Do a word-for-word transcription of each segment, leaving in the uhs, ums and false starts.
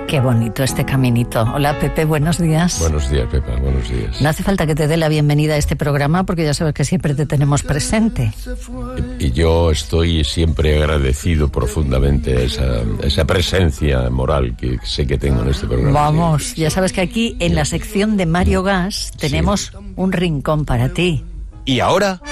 Qué bonito este caminito. Hola, Pepe, buenos días. Buenos días, Pepa, buenos días. No hace falta que te dé la bienvenida a este programa porque ya sabes que siempre te tenemos presente. Y, y yo estoy siempre agradecido profundamente a esa, esa presencia moral que sé que tengo en este programa. Vamos, sí, ya sí. sabes que aquí en la sección de Mario Gas tenemos sí. un rincón para ti. Y ahora,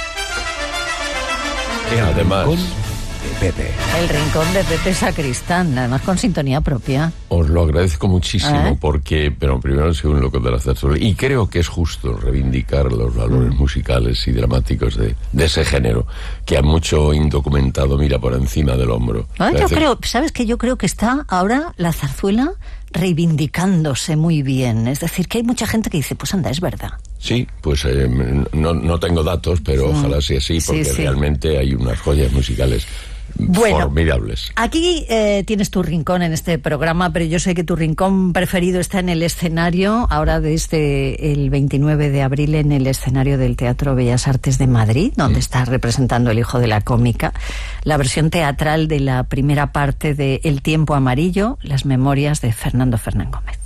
el además rincón de Pepe. El rincón de Pepe Sacristán, además con sintonía propia. Os lo agradezco muchísimo ¿Eh? porque, pero primero soy un loco de la zarzuela y creo que es justo reivindicar los valores mm. musicales y dramáticos de, de ese género que a mucho indocumentado mira por encima del hombro. Ah, yo creo, ¿sabes qué? Yo creo que está ahora la zarzuela reivindicándose muy bien. Es decir, que hay mucha gente que dice, pues anda, es verdad. Sí, pues eh, no, no tengo datos, pero mm. ojalá sea así, porque sí, sí. realmente hay unas joyas musicales bueno, formidables. Aquí eh, tienes tu rincón en este programa, pero yo sé que tu rincón preferido está en el escenario, ahora desde el veintinueve de abril en el escenario del Teatro Bellas Artes de Madrid, donde mm. estás representando El hijo de la cómica, la versión teatral de la primera parte de El tiempo amarillo, las memorias de Fernando Fernán Gómez.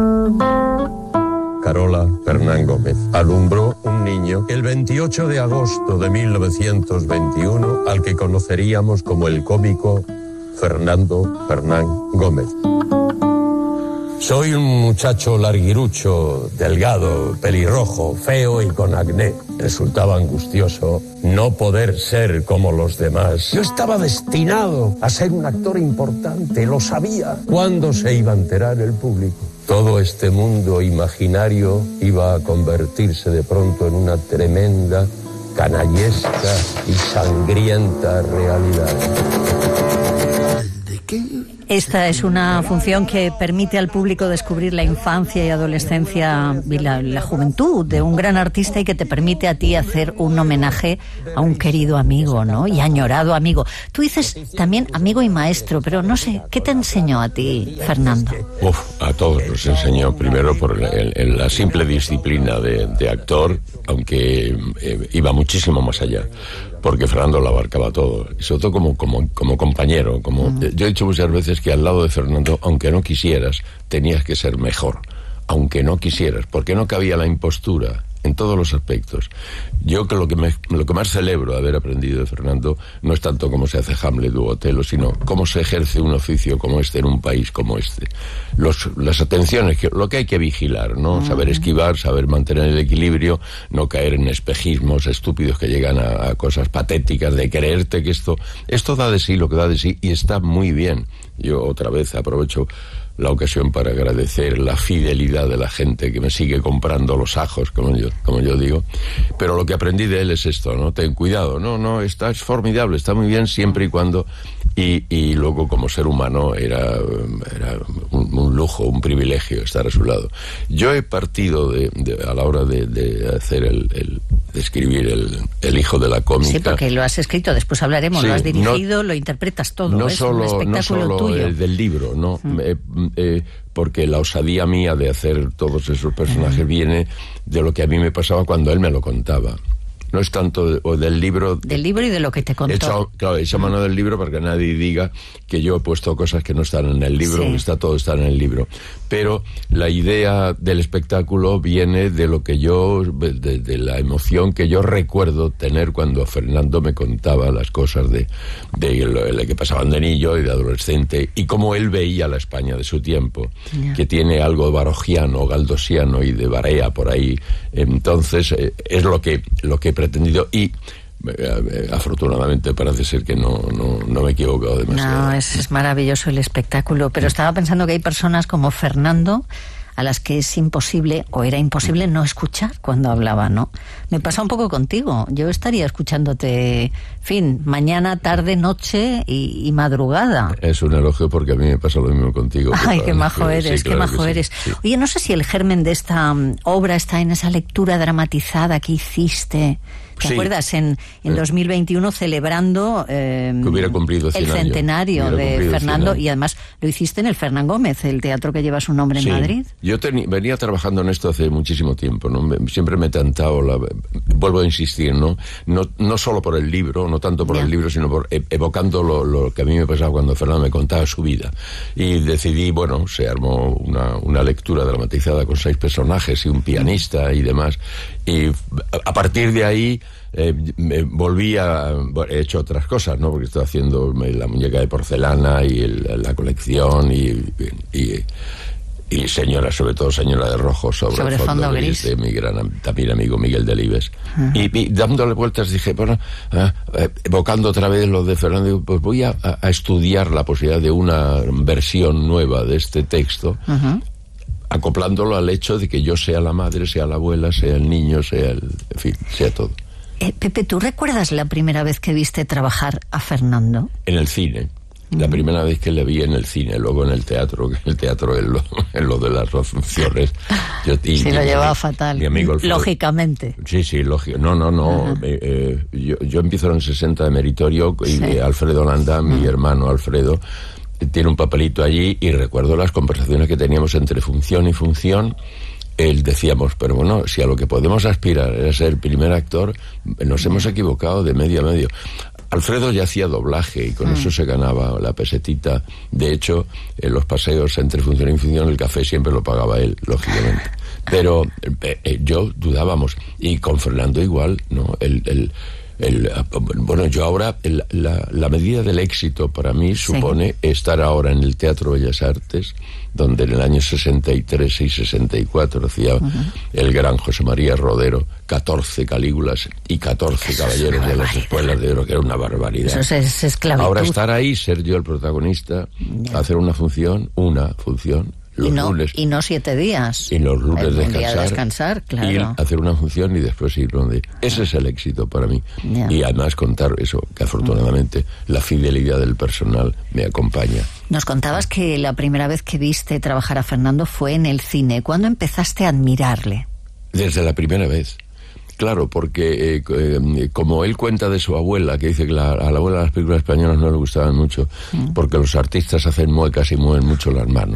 Carola Fernán Gómez alumbró un niño el veintiocho de agosto de mil novecientos veintiuno al que conoceríamos como el cómico Fernando Fernán Gómez. Soy un muchacho larguirucho, delgado, pelirrojo, feo y con acné. Resultaba angustioso no poder ser como los demás. Yo estaba destinado a ser un actor importante, lo sabía. ¿Cuándo se iba a enterar el público? Todo este mundo imaginario iba a convertirse de pronto en una tremenda, canallesca y sangrienta realidad. ¿De qué? Esta es una función que permite al público descubrir la infancia y adolescencia y la, la juventud de un gran artista y que te permite a ti hacer un homenaje a un querido amigo, ¿no? Y añorado amigo. Tú dices también amigo y maestro, pero no sé, ¿qué te enseñó a ti, Fernando? Uf, a todos nos enseñó, primero por el, el, la simple disciplina de, de actor, aunque eh, iba muchísimo más allá. Porque Fernando lo abarcaba todo, y sobre todo como, como, como compañero. Como, mm. Yo he dicho muchas veces que al lado de Fernando, aunque no quisieras, tenías que ser mejor. Aunque no quisieras, porque no cabía la impostura en todos los aspectos. Yo que lo que, me, lo que más celebro de haber aprendido de Fernando no es tanto cómo se hace Hamlet u Otelo, sino cómo se ejerce un oficio como este en un país como este. Los, las atenciones, que, lo que hay que vigilar, ¿no? Uh-huh. Saber esquivar, saber mantener el equilibrio, no caer en espejismos estúpidos que llegan a, a cosas patéticas de creerte que esto, esto da de sí lo que da de sí y está muy bien. Yo otra vez aprovecho la ocasión para agradecer la fidelidad de la gente que me sigue comprando los ajos, como yo, como yo digo. Pero lo que aprendí de él es esto, ¿no? Ten cuidado, no, no, está, es formidable, está muy bien siempre y cuando... Y, y luego como ser humano era, era un, un lujo, un privilegio estar a su lado. Yo he partido de, de, a la hora de, de hacer el, el de escribir el, el hijo de la cómica. Sí, porque lo has escrito, después hablaremos, sí, lo has dirigido, no, lo interpretas todo, no es solo, un espectáculo no solo tuyo. El del libro, no, mm. eh, eh, porque la osadía mía de hacer todos esos personajes mm. viene de lo que a mí me pasaba cuando él me lo contaba. No es tanto de, o del libro... Del libro y de lo que te contó. Hecho, claro, he hecho mano del libro para que nadie diga que yo he puesto cosas que no están en el libro, sí. está todo está en el libro. Pero la idea del espectáculo viene de lo que yo, de, de la emoción que yo recuerdo tener cuando Fernando me contaba las cosas de, de lo, lo que pasaban de niño y de adolescente, y cómo él veía la España de su tiempo, yeah. que tiene algo barogiano, galdosiano y de Barea por ahí. Entonces, eh, es lo que, lo que he pretendido y... Eh, afortunadamente parece ser que no, no, no me he equivocado demasiado. No, es, es maravilloso el espectáculo, pero estaba pensando que hay personas como Fernando a las que es imposible, o era imposible, no escuchar cuando hablaba, ¿no? Me pasa un poco contigo. Yo estaría escuchándote, en fin, mañana, tarde, noche y, y madrugada. Es un elogio porque a mí me pasa lo mismo contigo. Ay, qué majo eres, sí, qué claro majo sí, eres. Sí. Oye, no sé si el germen de esta um, obra está en esa lectura dramatizada que hiciste ¿te Sí. acuerdas? En, en Eh. dos mil veintiuno celebrando eh, Que hubiera cumplido cien el años. centenario Hubiera de cumplido Fernando, cien años. y además lo hiciste en el Fernán Gómez, el teatro que lleva su nombre Sí. en Madrid. Yo teni- venía trabajando en esto hace muchísimo tiempo, ¿no? Me- siempre me he tentado, la, vuelvo a insistir, ¿no? ¿no? No solo por el libro, no tanto por Ya. el libro, sino por e- evocando lo, lo que a mí me pasaba cuando Fernando me contaba su vida. Y decidí, bueno, se armó una, una lectura dramatizada con seis personajes y un pianista y demás. Y a partir de ahí eh, me volví a... Bueno, he hecho otras cosas, ¿no? Porque estoy haciendo la muñeca de porcelana y el- la colección y... y y señora, sobre todo señora de rojo sobre, Sobre el fondo, fondo gris, gris. de mi gran am- también amigo Miguel Delibes. Y, y dándole vueltas dije, bueno, ah, eh, evocando otra vez lo de Fernando, digo, pues voy a, a- a estudiar la posibilidad de una versión nueva de este texto, Ujú. acoplándolo al hecho de que yo sea la madre, sea la abuela, sea el niño, sea el... en fin, sea todo. Eh, Pepe, ¿tú recuerdas la primera vez que viste trabajar a Fernando? En el cine. La primera vez que le vi en el cine, luego en el teatro, que el teatro es lo, es lo de las dos funciones. Yo, y- Sí, y lo mi- llevaba fatal. Mi amigo Alfredo- Lógicamente. Sí, sí, lógico. No, no, no. Eh, eh, yo, yo empiezo en el sesenta de meritorio y Sí. eh, Alfredo Landa, mi hermano Alfredo, eh, tiene un papelito allí y recuerdo las conversaciones que teníamos entre función y función. Él decíamos, pero bueno, si a lo que podemos aspirar es ser el primer actor, nos hemos equivocado de medio a medio. Alfredo ya hacía doblaje y con eso se ganaba la pesetita. De hecho, en los paseos entre función y función el café siempre lo pagaba él, lógicamente. Pero eh, eh, yo dudábamos. Y con Fernando igual, ¿no? El, el, el, bueno, yo ahora, el, la, la medida del éxito para mí supone estar ahora en el Teatro Bellas Artes, donde en el año sesenta y tres y sesenta y cuatro hacía uh-huh. el gran José María Rodero catorce Calígulas y catorce Eso caballeros de las espuelas de oro, que era una barbaridad. Eso es, es esclavitud. Ahora estar ahí, ser yo el protagonista, yeah. hacer una función, una función, los y no, lunes. Y no siete días. Y los lunes el, el descansar. Día de descansar, claro. Ir, hacer una función y después ir donde... Ese es el éxito para mí. Yeah. Y además contar eso, que afortunadamente mm. la fidelidad del personal me acompaña. Nos contabas que la primera vez que viste trabajar a Fernando fue en el cine. ¿Cuándo empezaste a admirarle? Desde la primera vez. Claro, porque eh, eh, como él cuenta de su abuela, que dice que la, a la abuela las películas españolas no le gustaban mucho, mm. porque los artistas hacen muecas y mueven mucho las manos.